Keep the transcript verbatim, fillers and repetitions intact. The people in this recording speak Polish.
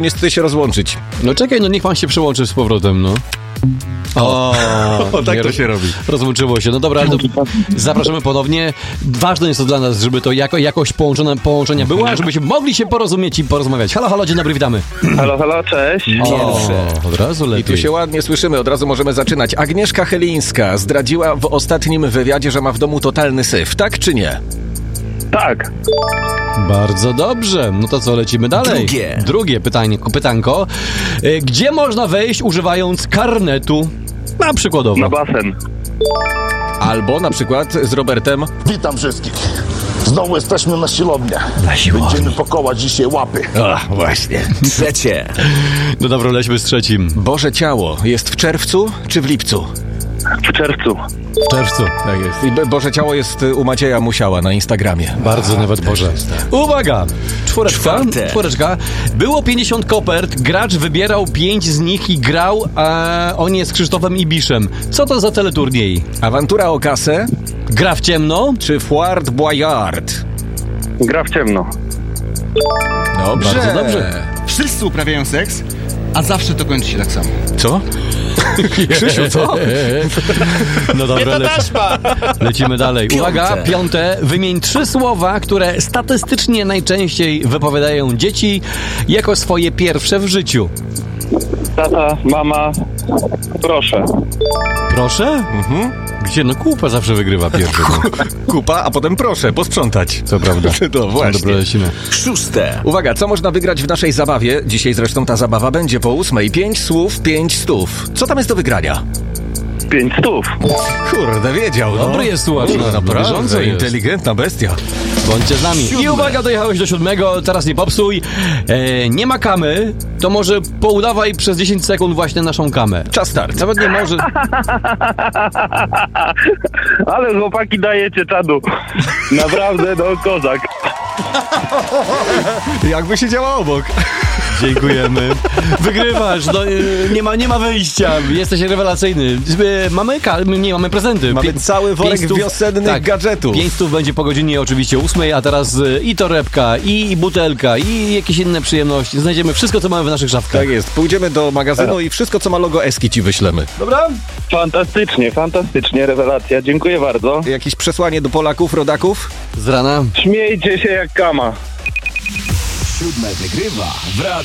niestety się rozłączyć. No czekaj, no niech pan się przyłączy z powrotem, no. O, o tak to się robi. Rozłączyło się. No dobra, ale to zapraszamy ponownie. Ważne jest to dla nas, żeby to jako, jakość połączona, połączenia była, żebyśmy mogli się porozumieć i porozmawiać. Halo, halo, dzień dobry, witamy. Halo, halo, cześć. O, od razu lepiej. I tu się ładnie słyszymy, od razu możemy zaczynać. Agnieszka Chylińska zdradziła w ostatnim wywiadzie, że ma w domu totalny syf, tak czy nie? Tak. Bardzo dobrze. No to co, lecimy dalej? Drugie. Drugie pytanie, pytanko. E, Gdzie można wejść używając karnetu? Na przykładowo. Na basen. Albo na przykład z Robertem. Witam wszystkich. Znowu jesteśmy na siłowni. Na siłowni. Będziemy pokołać dzisiaj łapy. O, właśnie. Trzecie. No dobra, lećmy z trzecim. Boże Ciało jest w czerwcu czy w lipcu? W czerwcu. W czerwcu. Tak jest. I Bo- Boże Ciało jest u Macieja Musiała na Instagramie. Bardzo nawet Boże. Uwaga! Czwóreczka. Czwarte. Czwóreczka. Było pięćdziesiąt kopert, gracz wybierał pięć z nich i grał a on jest z Krzysztofem Ibiszem. Co to za teleturniej? Awantura o kasę Gra w ciemno? czy Fort Boyard? Gra w ciemno. Dobrze. Bardzo dobrze. Wszyscy uprawiają seks, a zawsze to kończy się tak samo. Co? Krzysiu, co? No dobra, leci, lecimy dalej. Uwaga, piąte. Wymień trzy słowa, które statystycznie najczęściej wypowiadają dzieci jako swoje pierwsze w życiu. Tata, mama, proszę. Proszę? Mhm. Gdzie? No kupa zawsze wygrywa pierwszy. No. Kupa, a potem proszę, posprzątać. Co prawda. No właśnie. Dobra, lecimy. Szóste. Uwaga, co można wygrać w naszej zabawie? Dzisiaj zresztą ta zabawa będzie po ósmej. Pięć słów, pięć stów. Co tam jest do wygrania? Pięć stów. Kurde, wiedział. No. Dobry jest słuchacz. No, No, naprawdę, bieżąco jest. inteligentna bestia. Bądźcie z nami. I uwaga, dojechałeś do siódmego, teraz nie popsuj. E, nie ma kamy, to może poudawaj przez dziesięć sekund właśnie naszą kamę. Czas start. Nawet nie może... Ale chłopaki dajecie czadu. Naprawdę, no kozak. Jakby się działo obok. Dziękujemy. Wygrywasz, no, y, nie, ma, nie ma wyjścia, jesteś rewelacyjny. Y, Mamy, ka- nie, mamy prezenty. Mamy Pię- cały worek pięć stów- wiosennych tak, gadżetów. Pięć stów będzie po godzinie oczywiście ósmej, a teraz y, i torebka, i, i butelka, i jakieś inne przyjemności. Znajdziemy wszystko, co mamy w naszych szafkach. Tak jest. Pójdziemy do magazynu i wszystko, co ma logo Eski, ci wyślemy. Dobra? Fantastycznie, fantastycznie, rewelacja. Dziękuję bardzo. Jakieś przesłanie do Polaków, rodaków? Z rana. Śmiejcie się jak kama. Siódme wygrywa w radiu.